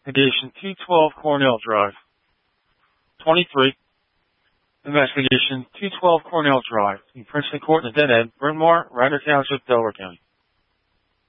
Investigation 212 Cornell Drive. 23. Investigation 212 Cornell Drive in Princeton Court in the Dead End, Bryn Mawr, Ryder Township, Delaware County.